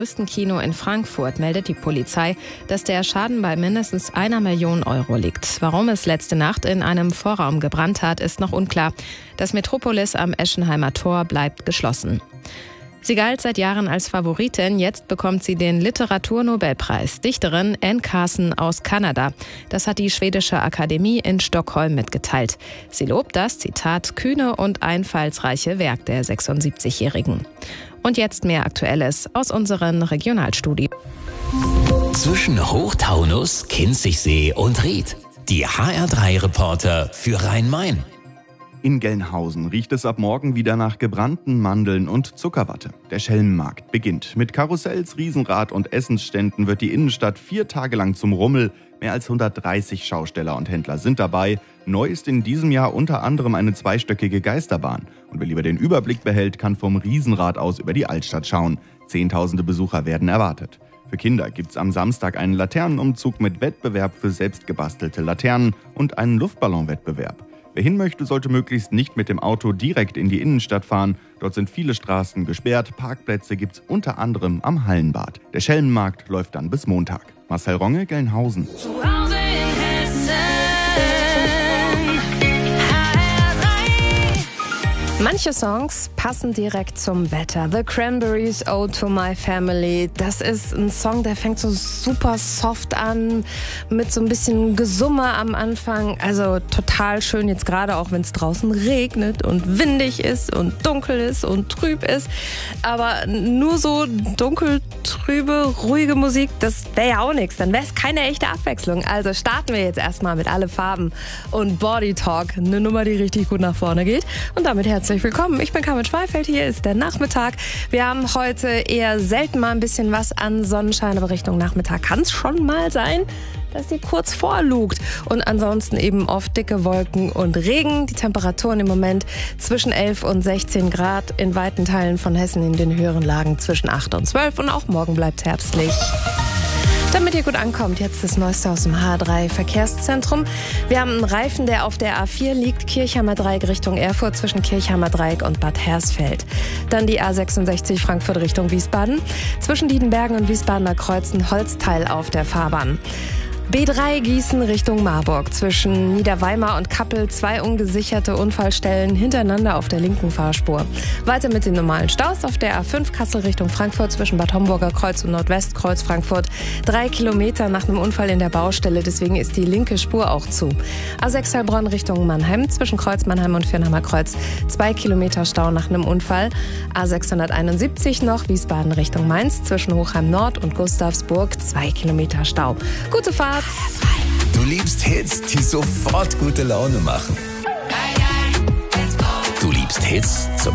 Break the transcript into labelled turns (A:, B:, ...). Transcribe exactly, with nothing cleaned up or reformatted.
A: größten Kino in Frankfurt meldet die Polizei, dass der Schaden bei mindestens einer Million Euro liegt. Warum es letzte Nacht in einem Vorraum gebrannt hat, ist noch unklar. Das Metropolis am Eschenheimer Tor bleibt geschlossen. Sie galt seit Jahren als Favoritin, jetzt bekommt sie den Literaturnobelpreis. Dichterin Anne Carson aus Kanada. Das hat die schwedische Akademie in Stockholm mitgeteilt. Sie lobt das, Zitat, kühne und einfallsreiche Werk der sechsundsiebzigjährigen. Und jetzt mehr Aktuelles aus unseren Regionalstudien.
B: Zwischen Hochtaunus, Kinzigsee und Ried. Die H R drei Reporter für Rhein-Main.
C: In Gelnhausen riecht es ab morgen wieder nach gebrannten Mandeln und Zuckerwatte. Der Schelmenmarkt beginnt. Mit Karussells, Riesenrad und Essensständen wird die Innenstadt vier Tage lang zum Rummel. Mehr als hundertdreißig Schausteller und Händler sind dabei. Neu ist in diesem Jahr unter anderem eine zweistöckige Geisterbahn. Und wer lieber den Überblick behält, kann vom Riesenrad aus über die Altstadt schauen. Zehntausende Besucher werden erwartet. Für Kinder gibt's am Samstag einen Laternenumzug mit Wettbewerb für selbstgebastelte Laternen und einen Luftballonwettbewerb. Wer hin möchte, sollte möglichst nicht mit dem Auto direkt in die Innenstadt fahren. Dort sind viele Straßen gesperrt. Parkplätze gibt's unter anderem am Hallenbad. Der Schelmenmarkt läuft dann bis Montag. Marcel Ronge, Gelnhausen.
D: Zuhause in Hessen.
A: Manche Songs passen direkt zum Wetter. The Cranberries, Ode to My Family. Das ist ein Song, der fängt so super soft an, mit so ein bisschen Gesumme am Anfang. Also total schön, jetzt gerade auch, wenn es draußen regnet und windig ist und dunkel ist und trüb ist. Aber nur so dunkel, trübe, ruhige Musik, das wäre ja auch nichts. Dann wäre es keine echte Abwechslung. Also starten wir jetzt erstmal mit Alle Farben und Body Talk. Eine Nummer, die richtig gut nach vorne geht. Und damit herzlich willkommen. Ich bin Carmen Schweifeld, hier ist der Nachmittag. Wir haben heute eher selten mal ein bisschen was an Sonnenschein, aber Richtung Nachmittag kann es schon mal sein, dass sie kurz vorlugt. Und ansonsten eben oft dicke Wolken und Regen. Die Temperaturen im Moment zwischen elf und sechzehn Grad. In weiten Teilen von Hessen in den höheren Lagen zwischen acht und zwölf. Und auch morgen bleibt herbstlich. Damit ihr gut ankommt, jetzt das Neueste aus dem H drei Verkehrszentrum. Wir haben einen Reifen, der auf der A vier liegt, Kirchheimer Dreieck Richtung Erfurt zwischen Kirchheimer Dreieck und Bad Hersfeld. Dann die A sechsundsechzig Frankfurt Richtung Wiesbaden. Zwischen Diedenbergen und Wiesbadener Kreuzen Holzteil auf der Fahrbahn. B drei Gießen Richtung Marburg. Zwischen Niederweimar und Kappel zwei ungesicherte Unfallstellen hintereinander auf der linken Fahrspur. Weiter mit den normalen Staus auf der A fünf Kassel Richtung Frankfurt zwischen Bad Homburger Kreuz und Nordwestkreuz Frankfurt. Drei Kilometer nach einem Unfall in der Baustelle, deswegen ist die linke Spur auch zu. A sechs Heilbronn Richtung Mannheim zwischen Kreuz Mannheim und Viernheimer Kreuz. Zwei Kilometer Stau nach einem Unfall. A sechshunderteinundsiebzig noch Wiesbaden Richtung Mainz zwischen Hochheim Nord und Gustavsburg. Zwei Kilometer Stau. Gute Fahrt!
B: Du liebst Hits, die sofort gute Laune machen. Du liebst Hits zum